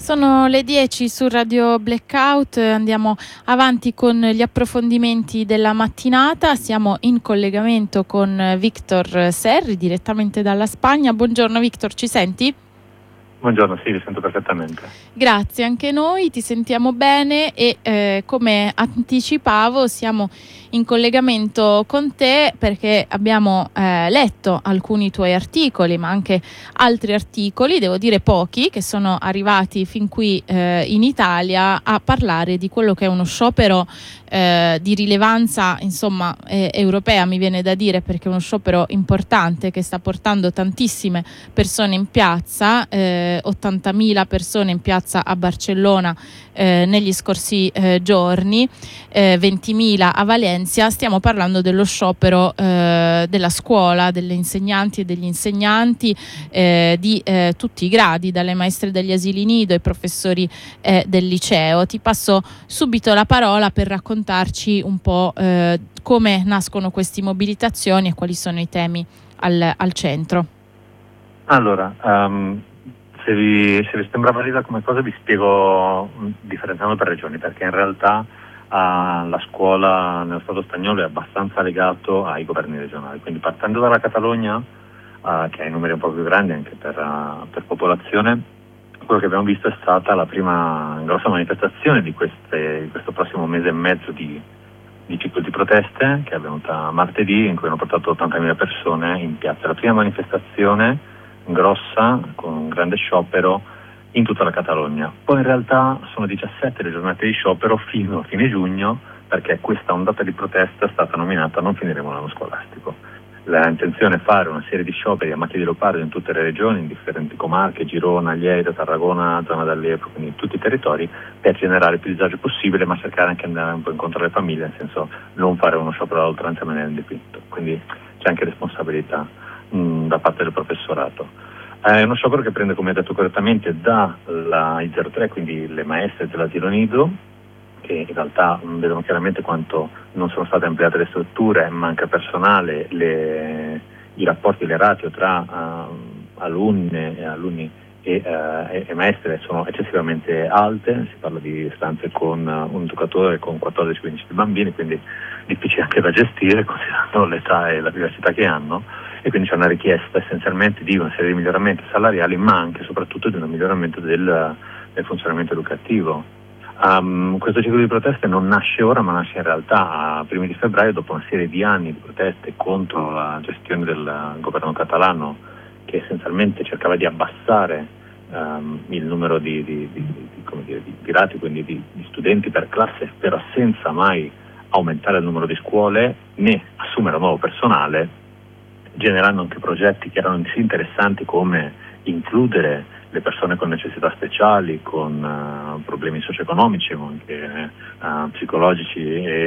Sono le 10 su Radio Blackout, andiamo avanti con gli approfondimenti della mattinata. Siamo in collegamento con Victor Serri direttamente dalla Spagna. Buongiorno Victor, ci senti? Buongiorno, sì, vi sento perfettamente. Grazie, anche noi ti sentiamo bene e come anticipavo siamo in collegamento con te perché abbiamo letto alcuni tuoi articoli, ma anche altri articoli, devo dire pochi, che sono arrivati fin qui in Italia a parlare di quello che è uno sciopero di rilevanza insomma europea, mi viene da dire, perché è uno sciopero importante che sta portando tantissime persone in piazza, 80.000 persone in piazza a Barcellona negli scorsi giorni, 20.000 a Valencia. Stiamo parlando dello sciopero della scuola, delle insegnanti e degli insegnanti di tutti i gradi, dalle maestre degli asili nido ai professori del liceo. Ti passo subito la parola per raccontarci un po' come nascono queste mobilitazioni e quali sono i temi al centro. Allora, se vi sembra valida come cosa vi spiego differenziando per regioni, perché in realtà la scuola nello Stato spagnolo è abbastanza legato ai governi regionali, quindi partendo dalla Catalogna, che ha i numeri un po' più grandi anche per popolazione, quello che abbiamo visto è stata la prima grossa manifestazione di questo prossimo mese e mezzo di ciclo di proteste, che è avvenuta martedì, in cui hanno portato 80.000 persone in piazza. La prima manifestazione grossa, con un grande sciopero in tutta la Catalogna. Poi in realtà sono 17 le giornate di sciopero fino a fine giugno, perché questa ondata di protesta è stata nominata Non finiremo l'anno scolastico. L'intenzione è fare una serie di scioperi a macchia di leopardo in tutte le regioni, in differenti comarche, Girona, Lleida, Tarragona, zona dell'Ebro, quindi in tutti i territori, per generare più disagio possibile, ma cercare anche di andare un po' incontro alle famiglie, nel senso non fare uno sciopero all'oltranza in maniera indipinto. Quindi c'è anche responsabilità da parte del professorato. È uno sciopero che prende, come hai detto correttamente, dalla I03, quindi le maestre dell'asilo nido, che in realtà vedono chiaramente quanto non sono state ampliate le strutture, manca personale, i rapporti, le ratio tra alunni e maestre sono eccessivamente alte. Si parla di stanze con un educatore con 14-15 bambini, quindi difficile anche da gestire considerando l'età e la diversità che hanno, e quindi c'è una richiesta essenzialmente di una serie di miglioramenti salariali, ma anche e soprattutto di un miglioramento del funzionamento educativo. Questo ciclo di proteste non nasce ora, ma nasce in realtà a primi di febbraio, dopo una serie di anni di proteste contro la gestione del governo catalano, che essenzialmente cercava di abbassare il numero di rati, quindi di studenti per classe, però senza mai aumentare il numero di scuole né assumere nuovo personale, generando anche progetti che erano sì interessanti, come includere le persone con necessità speciali, con problemi socio-economici, ma anche psicologici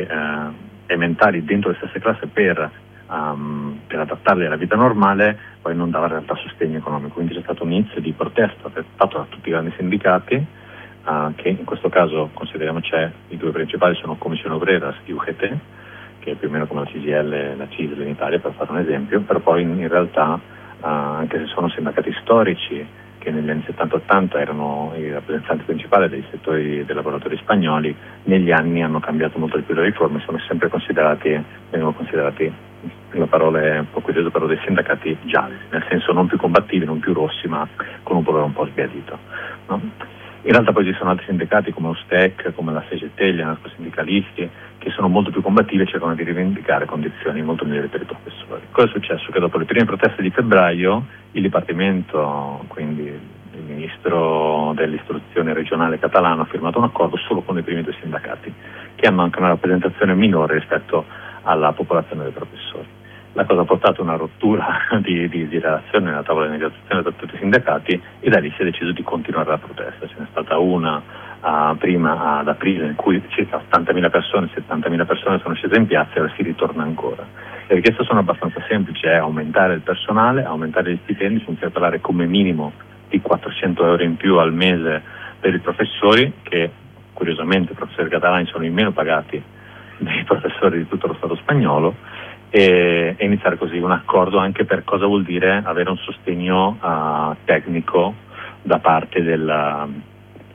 e mentali dentro le stesse classi per adattarli alla vita normale, poi non dava in realtà sostegno economico. Quindi c'è stato un inizio di protesta fatto da tutti i grandi sindacati, che in questo caso consideriamo i due principali sono Commissione Obrera e UGT, che è più o meno come la CGIL e la CISL in Italia, per fare un esempio, però poi in realtà anche se sono sindacati storici che negli anni 70-80 erano i rappresentanti principali dei settori dei lavoratori spagnoli, negli anni hanno cambiato molto di più le riforme, vengono considerati, la parola è un po' curiosa, però dei sindacati gialli, nel senso non più combattivi, non più rossi, ma con un colore un po' sbiadito, no? In realtà poi ci sono altri sindacati come l'USTEC, come la CGT, gli anarcosindicalisti, che sono molto più combattivi e cercano di rivendicare condizioni molto migliori per i professori. Cosa è successo? Che dopo le prime proteste di febbraio il Dipartimento, quindi il Ministro dell'Istruzione regionale catalano, ha firmato un accordo solo con i primi due sindacati, che hanno anche una rappresentazione minore rispetto alla popolazione dei professori. La cosa ha portato a una rottura di relazione nella tavola di negoziazione tra tutti i sindacati, e da lì si è deciso di continuare la protesta. Ce n'è stata una prima ad aprile, in cui circa 80.000 persone, 70.000 persone sono scese in piazza, e ora si ritorna ancora. Le richieste sono abbastanza semplici: è aumentare il personale, aumentare gli stipendi, iniziare a parlare come minimo di 400 euro in più al mese per i professori, che curiosamente i professori catalani sono i meno pagati dei professori di tutto lo Stato spagnolo, e iniziare così un accordo anche per cosa vuol dire avere un sostegno tecnico da parte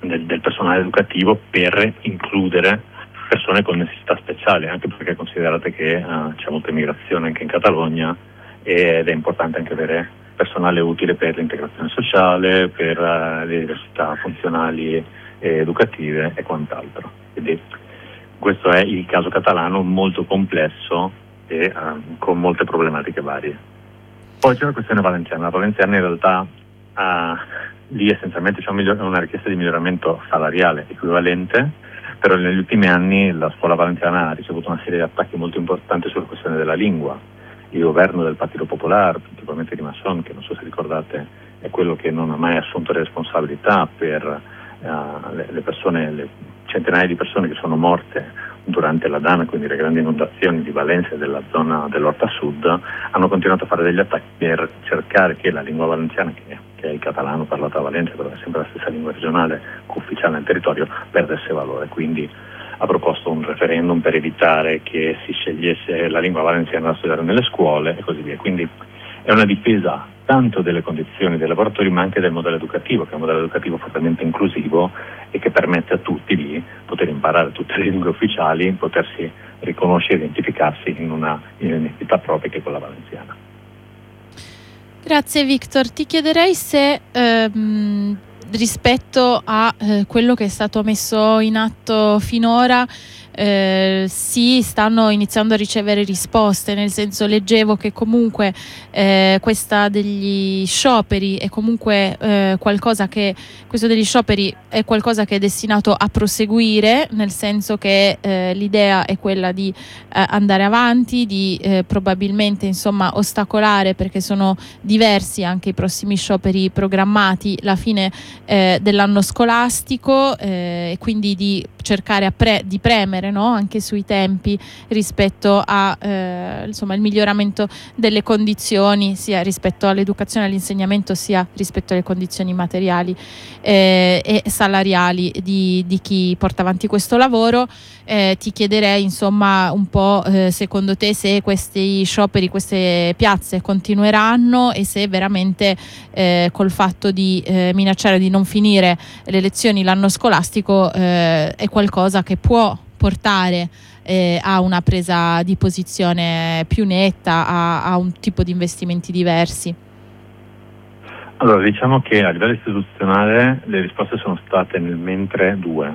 del personale educativo per includere persone con necessità speciali, anche perché considerate che c'è molta immigrazione anche in Catalogna ed è importante anche avere personale utile per l'integrazione sociale, per le diversità funzionali e educative e quant'altro. Quindi questo è il caso catalano, molto complesso e con molte problematiche varie. Poi c'è la questione valenziana. La valenziana in realtà lì essenzialmente c'è una richiesta di miglioramento salariale equivalente, però negli ultimi anni la scuola valenziana ha ricevuto una serie di attacchi molto importanti sulla questione della lingua. Il governo del Partito Popolare, principalmente di Masson, che non so se ricordate è quello che non ha mai assunto le responsabilità per le persone, le centinaia di persone che sono morte durante la Dana, quindi le grandi inondazioni di Valencia e della zona dell'Horta Sud, hanno continuato a fare degli attacchi per cercare che la lingua valenziana, che è il catalano parlato a Valencia, però è sempre la stessa lingua regionale ufficiale nel territorio, perdesse valore. Quindi ha proposto un referendum per evitare che si scegliesse la lingua valenziana da studiare nelle scuole e così via. Quindi è una difesa tanto delle condizioni dei lavoratori ma anche del modello educativo, che è un modello educativo fortemente inclusivo e che permette a tutti di poter imparare tutte le lingue ufficiali, potersi riconoscere e identificarsi in un'identità propria che è quella valenziana. Grazie Victor, ti chiederei se rispetto a quello che è stato messo in atto finora si stanno iniziando a ricevere risposte, nel senso, leggevo che comunque questa degli scioperi è comunque qualcosa che questo degli scioperi è qualcosa che è destinato a proseguire, nel senso che l'idea è quella di andare avanti, di probabilmente insomma ostacolare, perché sono diversi anche i prossimi scioperi programmati, la fine dell'anno scolastico, e quindi di cercare di premere, no? Anche sui tempi rispetto a insomma il miglioramento delle condizioni sia rispetto all'educazione e all'insegnamento sia rispetto alle condizioni materiali e salariali di chi porta avanti questo lavoro. Ti chiederei insomma un po' secondo te se questi scioperi, queste piazze continueranno e se veramente col fatto di minacciare di non finire le lezioni l'anno scolastico è qualcosa che può portare a una presa di posizione più netta, a un tipo di investimenti diversi. Allora, diciamo che a livello istituzionale le risposte sono state nel mentre due.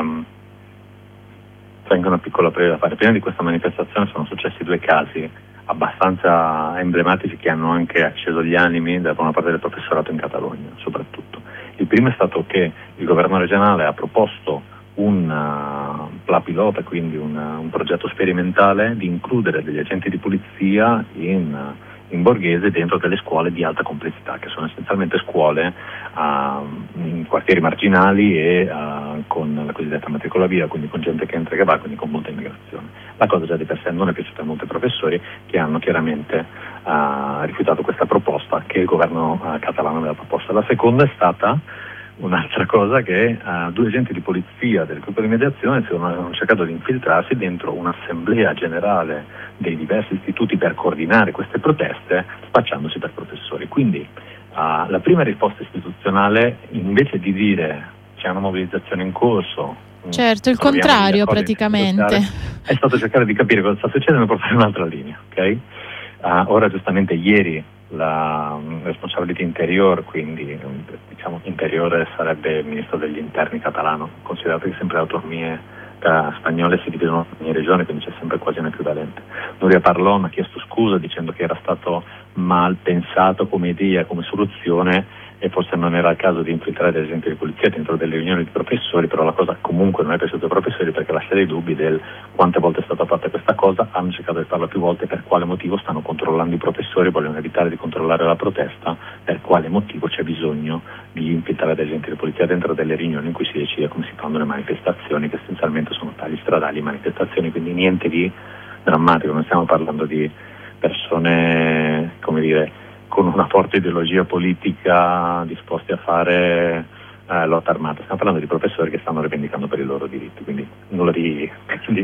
C'è anche una piccola previa da fare. Prima di questa manifestazione sono successi due casi abbastanza emblematici che hanno anche acceso gli animi da buona parte del professorato in Catalogna, soprattutto. Il primo è stato che il governo regionale ha proposto un plan pilota, quindi un progetto sperimentale di includere degli agenti di polizia in borghese dentro delle scuole di alta complessità, che sono essenzialmente scuole in quartieri marginali e con la cosiddetta matricola via, quindi con gente che entra e che va, quindi con molta immigrazione. La cosa già di per sé non è piaciuta a molti professori, che hanno chiaramente rifiutato questa proposta che il governo catalano aveva proposto. La seconda è stata un'altra cosa, che due agenti di polizia del gruppo di mediazione hanno cercato di infiltrarsi dentro un'assemblea generale dei diversi istituti per coordinare queste proteste, spacciandosi per professori. Quindi la prima risposta istituzionale, invece di dire c'è una mobilizzazione in corso, certo, il contrario praticamente, è stato cercare di capire cosa sta succedendo e portare un'altra linea, ok? Ora giustamente ieri la responsabilità interior, quindi diciamo interiore sarebbe il ministro degli interni catalano, considerato che sempre le autonomie spagnole si dividono in regioni, quindi c'è sempre quasi un equivalente. Nuria Parlon ha chiesto scusa dicendo che era stato mal pensato come idea, come soluzione, e forse non era il caso di infiltrare degli agenti di polizia dentro delle riunioni di professori, però la cosa comunque non è piaciuta ai professori, perché lascia dei dubbi del quante volte è stata fatta questa cosa, hanno cercato di farla più volte, per quale motivo stanno controllando i professori, vogliono evitare di controllare la protesta, per quale motivo c'è bisogno di infiltrare degli agenti di polizia dentro delle riunioni in cui si decide come si fanno le manifestazioni, che essenzialmente sono tagli stradali, manifestazioni, quindi niente di drammatico, non stiamo parlando di persone, come dire, con una forte ideologia politica disposti a fare lotta armata. Stiamo parlando di professori che stanno rivendicando per i loro diritti, quindi nulla di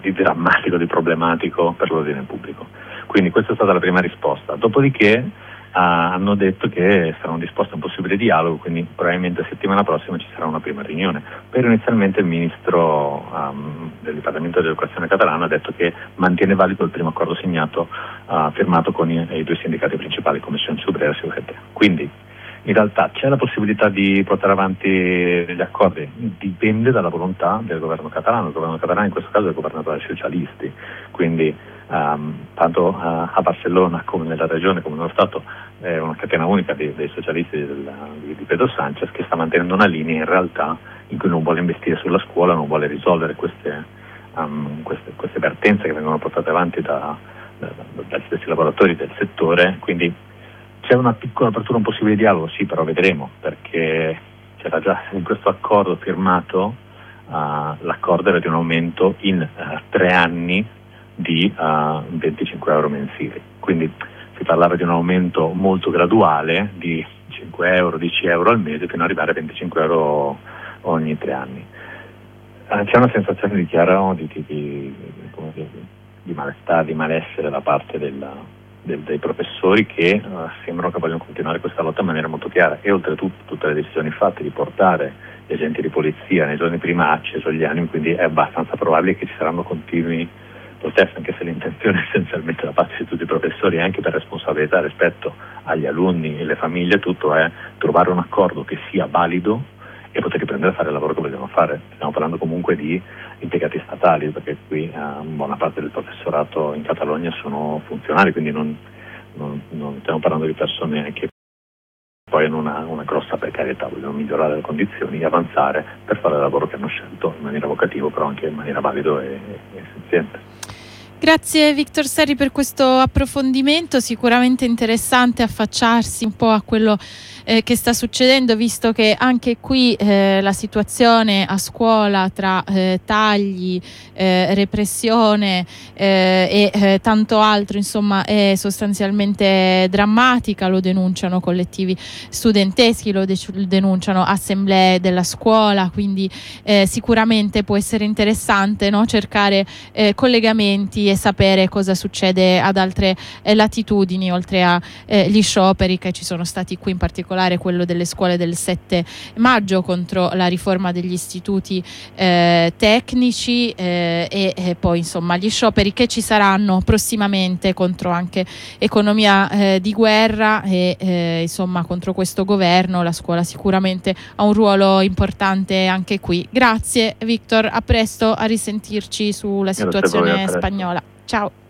drammatico, di problematico per l'ordine pubblico. Quindi questa è stata la prima risposta. Dopodiché hanno detto che saranno disposti a un possibile dialogo, quindi probabilmente settimana prossima ci sarà una prima riunione. Però inizialmente il ministro del Dipartimento dell'Educazione catalano ha detto che mantiene valido il primo accordo firmato con i due sindacati principali, Commissione Superiore e CGT. Quindi in realtà c'è la possibilità di portare avanti degli accordi, dipende dalla volontà del governo catalano. Il governo catalano in questo caso è governato dai socialisti, quindi tanto a Barcellona come nella regione, come nello Stato, è una catena unica dei socialisti di Pedro Sánchez, che sta mantenendo una linea in realtà in cui non vuole investire sulla scuola, non vuole risolvere queste vertenze che vengono portate avanti dagli stessi lavoratori del settore. Quindi c'è una piccola apertura, un possibile dialogo, sì, però vedremo, perché c'era già in questo accordo firmato, l'accordo era di un aumento in 3 anni di 25 euro mensili, quindi si parlava di un aumento molto graduale di 5 euro, 10 euro al mese fino ad arrivare a 25 euro ogni 3 anni. C'è una sensazione di chiaro di malessere, di malessere da parte dei professori che sembrano che vogliono continuare questa lotta in maniera molto chiara, e oltretutto tutte le decisioni fatte di portare gli agenti di polizia nei giorni prima ha acceso gli animi, quindi è abbastanza probabile che ci saranno continui proteste, anche se l'intenzione essenzialmente da parte di tutti i professori, anche per responsabilità rispetto agli alunni e alle famiglie, tutto è trovare un accordo che sia valido e poter riprendere a fare il lavoro che vogliono fare. Stiamo parlando comunque di impiegati statali, perché qui buona parte del professorato in Catalogna sono funzionari, quindi non stiamo parlando di persone che poi hanno una grossa precarietà, vogliono migliorare le condizioni e avanzare per fare il lavoro che hanno scelto in maniera vocativa, però anche in maniera valido e senziente. Grazie Victor Serri per questo approfondimento, sicuramente interessante affacciarsi un po' a quello che sta succedendo, visto che anche qui la situazione a scuola tra tagli, repressione e tanto altro, insomma, è sostanzialmente drammatica. Lo denunciano collettivi studenteschi, lo denunciano assemblee della scuola, quindi sicuramente può essere interessante, no? Cercare collegamenti e sapere cosa succede ad altre latitudini, oltre agli scioperi che ci sono stati qui, in particolare quello delle scuole del 7 maggio contro la riforma degli istituti tecnici e poi insomma gli scioperi che ci saranno prossimamente contro anche economia di guerra e insomma contro questo governo. La scuola sicuramente ha un ruolo importante anche qui. Grazie Victor, a presto, a risentirci sulla situazione spagnola. Ciao.